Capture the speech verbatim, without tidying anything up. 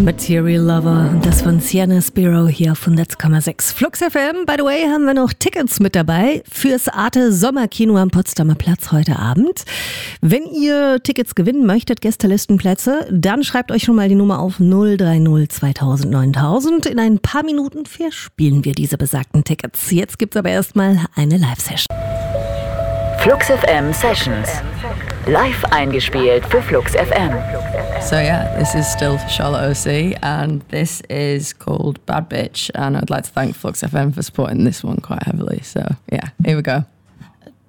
Material Lover und das von Sienna Spiro hier auf hundert Komma sechs Flux F M. By the way, haben wir noch Tickets mit dabei fürs Arte Sommerkino am Potsdamer Platz heute Abend. Wenn ihr Tickets gewinnen möchtet, Gästelistenplätze, dann schreibt euch schon mal die Nummer auf null drei null zweitausend neuntausend. In ein paar Minuten verspielen wir diese besagten Tickets. Jetzt gibt's aber erstmal eine Live-Session. Flux F M Sessions. Live eingespielt für Flux F M. So yeah, this is still Charlotte O C and this is called Bad Bitch, and I'd like to thank Flux F M for supporting this one quite heavily. So yeah, here we go.